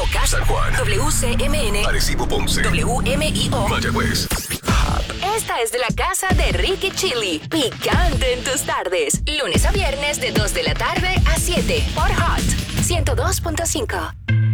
Moca, San Juan, WCMN, Arecibo, Ponce, WMIO, Mayagüez. Esta es de la casa de Ricky Chili. Picante en tus tardes. Lunes a viernes de 2 de la tarde a 7 por Hot 102.5.